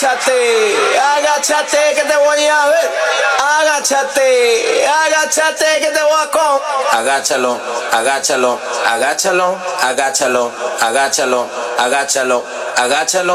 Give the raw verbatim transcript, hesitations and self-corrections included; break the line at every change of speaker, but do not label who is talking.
Agáchate, agáchate que te voy a ver. Agáchate, agáchate que te voy a con. Agáchalo, agáchalo, agáchalo, agáchalo, agáchalo, agáchalo, agáchalo.